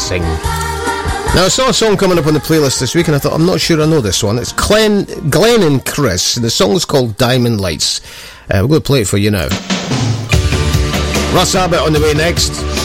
sing. Now, I saw a song coming up on the playlist this week, and I thought, I'm not sure I know this one. It's Glenn and Chris, and the song's called Diamond Lights. We're going to play it for you now. Russ Abbott on the way next.